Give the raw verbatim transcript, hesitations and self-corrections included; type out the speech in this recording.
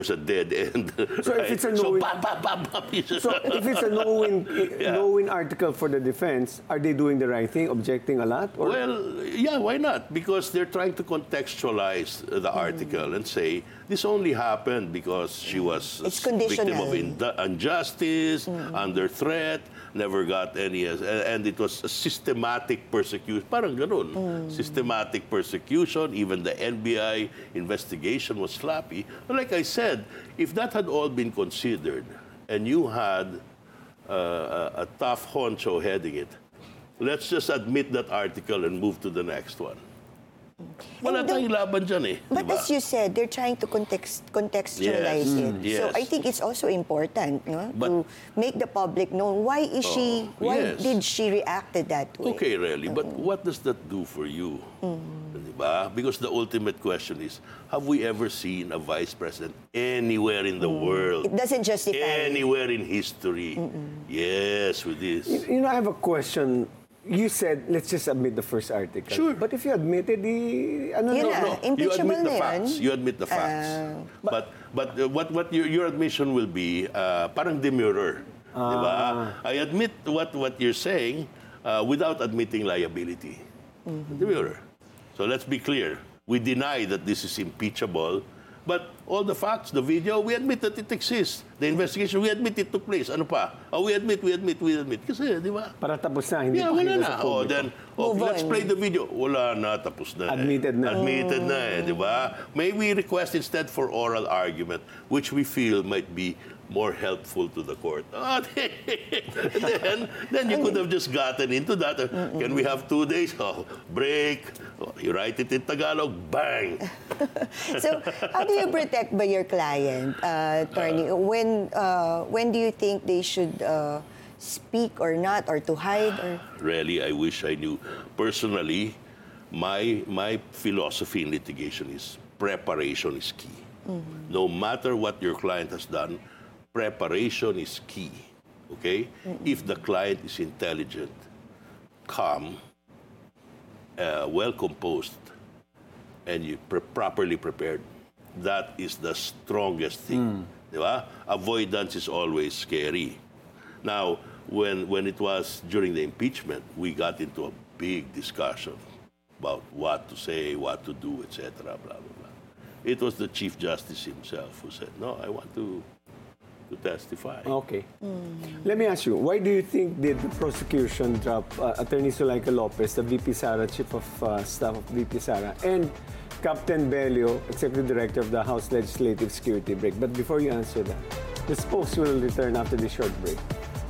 a dead end. So right? if it's a so, no-win, bam, bam, bam, bam, so if it's a no-win, Yeah. no-win article for the defense, are they doing the right thing, objecting a lot? Or? Well, yeah, why not? Because they're trying to contextualize the article and say this only happened because she was It's a victim of conditional. in- injustice, under threat, never got any, and it was a systematic persecution. Parang ganun. Systematic persecution, even the N B I investigation was sloppy. But like I said, if that had all been considered and you had uh, a, a tough honcho heading it, let's just admit that article and move to the next one. Wala And the- tayong laban dyan eh. But diba? as you said, they're trying to context, contextualize Yes. it. Mm. So Yes. I think it's also important, no, But- to make the public know why is she, Oh, why yes. did she reacted that way? Okay, really. But what does that do for you? Diba? Because the ultimate question is, have we ever seen a vice president anywhere in the world? It doesn't justify. Anywhere in history? Yes, with this. You know, I have a question. You said, let's just admit the first article. Sure. But if you admitted the... Ano Yun na, na. No, you Impeachable admit the na yan. facts. You admit the facts. Ah. but but uh, what what your, your admission will be, uh, parang demurrer. Diba? I admit what what you're saying uh, without admitting liability. Demurrer. So let's be clear. We deny that this is impeachable, but all the facts, the video, we admit that it exists. The investigation, we admit it took place. Ano pa? Oh, we admit, we admit, we admit. Kasi, di ba? para tapos na, hindi Yeah, pa wala kita na. sa Oh, publiko. then, oh, Move let's on. play the video. Wala na, tapos na. eh. Admitted na. Admitted na eh, di ba? May we request instead for oral argument, which we feel might be more helpful to the court. Ah, then, then you could have just gotten into that. Can we have two days? Oh, break. Oh, you write it in Tagalog, bang. So how do you protect by your client, uh, attorney? when uh, when do you think they should uh, speak or not, or to hide? Or Really, I wish I knew. Personally, my my philosophy in litigation is preparation is key. No matter what your client has done, preparation is key. Okay? If the client is intelligent, calm, uh, well composed, and you pre- properly prepared, that is the strongest thing. Di ba? Avoidance is always scary. Now, when when it was during the impeachment, we got into a big discussion about what to say, what to do, et cetera. Blah blah blah. It was the Chief Justice himself who said, "No, I want to to testify." Okay. Let me ask you, why do you think did the prosecution drop uh, Attorney Zuleika Lopez, the V P Sara, Chief of uh, Staff of V P Sara, and Captain Belio, Executive Director of the House Legislative Security Break? But before you answer that, the spokes will return after this short break.